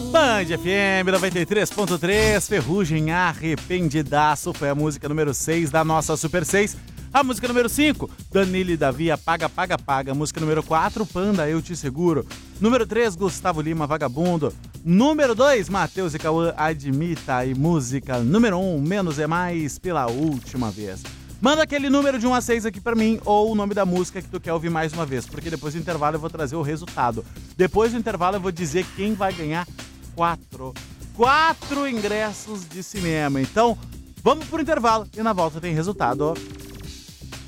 Band FM 93.3, Ferrugem Arrependidaço, foi a música número 6 da nossa Super 6. A música número 5, Danilo e Davi, Paga, Paga, Paga. Música número 4, Panda, Eu Te Seguro. Número 3, Gustavo Lima, Vagabundo. Número 2, Matheus e Cauã, Admita. E música número 1, Menos é Mais, Pela Última Vez. Manda aquele número de 1 a 6 aqui pra mim, ou o nome da música que tu quer ouvir mais uma vez, porque depois do intervalo eu vou trazer o resultado. Depois do intervalo eu vou dizer quem vai ganhar 4 ingressos de cinema. Então, vamos pro intervalo e na volta tem resultado.